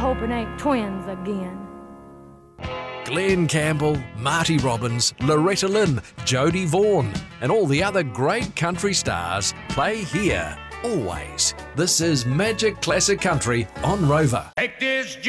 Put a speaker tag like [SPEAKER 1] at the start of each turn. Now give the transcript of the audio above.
[SPEAKER 1] hope it ain't twins again.
[SPEAKER 2] Glenn Campbell, Marty Robbins, Loretta Lynn, Jodie Vaughan, and all the other great country stars play here, always. This is Magic Classic Country on Rover.